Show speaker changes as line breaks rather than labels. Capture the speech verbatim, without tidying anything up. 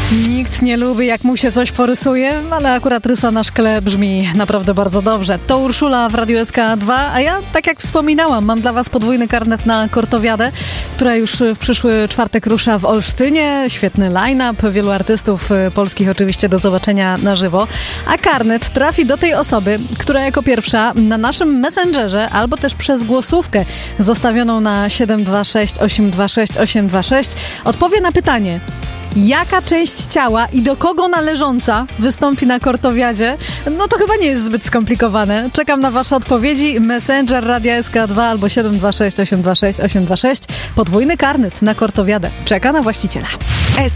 Nikt nie lubi, jak mu się coś porysuje, ale akurat rysa na szkle brzmi naprawdę bardzo dobrze. To Urszula w Radiu S K dwa, a ja, tak jak wspominałam, mam dla was podwójny karnet na Kortowiadę, która już w przyszły czwartek rusza w Olsztynie. Świetny line-up, wielu artystów polskich oczywiście do zobaczenia na żywo. A karnet trafi do tej osoby, która jako pierwsza na naszym Messengerze albo też przez głosówkę zostawioną na siedem dwa sześć osiem dwa sześć osiem dwa sześć odpowie na pytanie: jaka część ciała i do kogo należąca wystąpi na Kortowiadzie? No to chyba nie jest zbyt skomplikowane. Czekam na wasze odpowiedzi. Messenger Radia S K dwa albo siedem dwa sześć osiem dwa sześć osiem dwa sześć. Podwójny karnet na Kortowiadę czeka na właściciela.